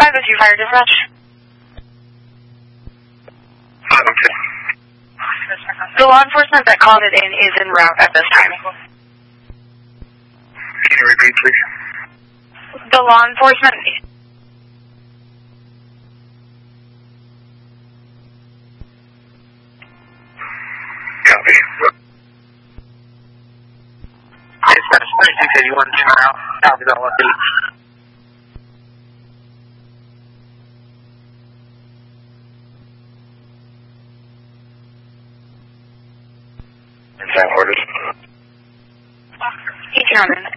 this is your fire dispatch. Okay. The law enforcement that called it in is en route at this time. Can you repeat, please? The law enforcement... Copy. Dispatch 3681 en route. Copy that one, please. Is that orders? 1800.